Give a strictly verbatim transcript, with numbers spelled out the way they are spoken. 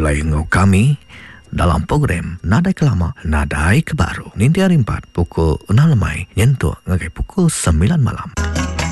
mulai ngau kami dalam program Nadai Kelama, Nadai Kebaru. Ninti hari empat, pukul enam lemai, nyentuh ngagai pukul sembilan malam.